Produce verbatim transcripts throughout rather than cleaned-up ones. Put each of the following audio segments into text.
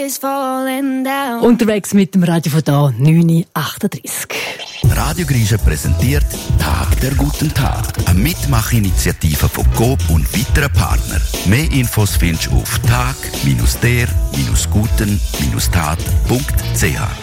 Unterwegs mit dem Radio von da, neun Uhr achtunddreißig. Radio Griechen präsentiert Tag der guten Tat. Eine Mitmachinitiative von Coop und weiteren Partnern. Mehr Infos findest du auf tag der guten tat punkt c h.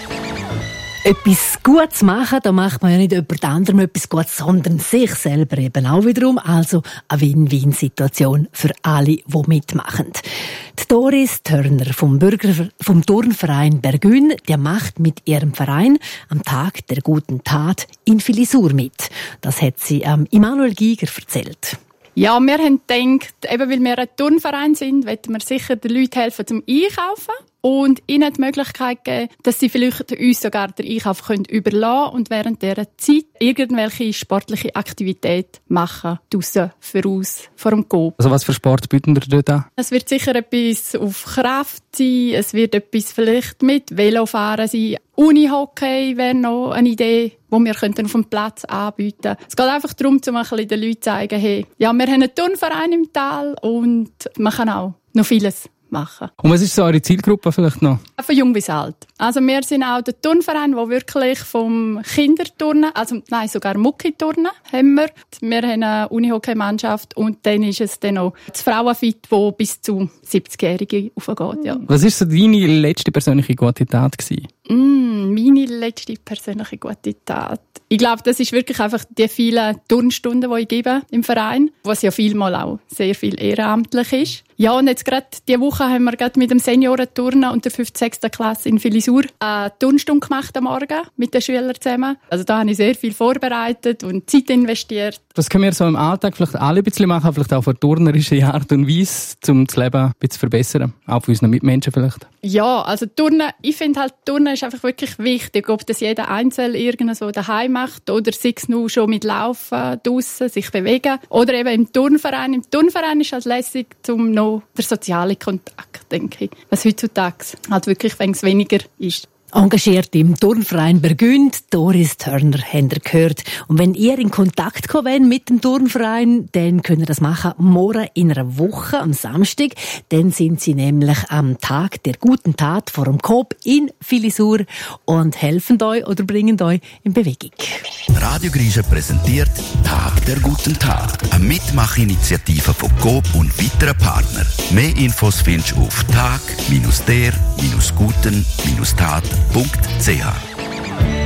Etwas Gutes machen, da macht man ja nicht jemand anderem etwas Gutes, sondern sich selber eben auch wiederum. Also eine Win-Win-Situation für alle, die mitmachen. Die Doris Turner vom, Bürger, vom Turnverein Bergün, der macht mit ihrem Verein am Tag der guten Tat in Filisur mit. Das hat sie ähm, Immanuel Giger erzählt. Ja, wir haben gedacht, eben weil wir ein Turnverein sind, wollen wir sicher den Leuten helfen zum Einkaufen und ihnen die Möglichkeit geben, dass sie vielleicht uns sogar den Einkauf können überlassen und während dieser Zeit irgendwelche sportliche Aktivität machen, draussen, voraus, vor dem Coop. Also was für Sport bieten wir dort an? Es wird sicher etwas auf Kraft sein, es wird etwas vielleicht mit Velofahren sein. Unihockey wäre noch eine Idee, die wir auf dem Platz anbieten könnten. Es geht einfach darum, um ein bisschen den Leuten zu zeigen, hey, ja, wir haben einen Turnverein im Tal und man kann auch noch vieles machen. Und was ist so eure Zielgruppe vielleicht noch? Von jung bis alt. Also wir sind auch der Turnverein, der wirklich vom Kinderturnen, also nein, sogar Muckiturnen haben wir. Wir haben eine Unihockey-Mannschaft und dann ist es dann noch das Frauenfit, das bis zu siebzigjährige aufgeht. Ja. Was war so deine letzte persönliche gute Tat gewesen? Mm, meine letzte persönliche gute Tat. Ich glaube, das ist wirklich einfach die vielen Turnstunden, die ich gebe im Verein, was ja vielmal auch sehr viel ehrenamtlich ist. Ja, und jetzt gerade diese Woche haben wir gerade mit dem Seniorenturnen und der fünften sechsten Klasse in Filisur eine Turnstunde gemacht am Morgen mit den Schülern zusammen. Also da habe ich sehr viel vorbereitet und Zeit investiert. Das können wir so im Alltag vielleicht alle ein bisschen machen, vielleicht auch auf eine turnerische Art und Weise, um das Leben ein bisschen zu verbessern. Auch für unsere Mitmenschen vielleicht. Ja, also Turnen, ich finde halt, Turnen ist einfach wirklich wichtig, ob das jeder einzeln irgendwo daheim macht oder sei es nur schon mit Laufen, draussen, sich bewegen oder eben im Turnverein. Im Turnverein ist halt lässig, um noch der soziale Kontakt, denke ich, was heutzutage halt wirklich weniger ist. Engagiert im Turnverein Bergün, Doris Turner, habt ihr gehört. Und wenn ihr in Kontakt kommen wollt mit dem Turnverein, dann könnt ihr das machen morgen in einer Woche, am Samstag. Dann sind sie nämlich am Tag der guten Tat vor dem Coop in Filisur und helfen euch oder bringen euch in Bewegung. Radio Griechen präsentiert Tag der guten Tat. Eine Mitmachinitiative von Coop und weiteren Partnern. Mehr Infos findest du auf tag der guten tat punkt c h.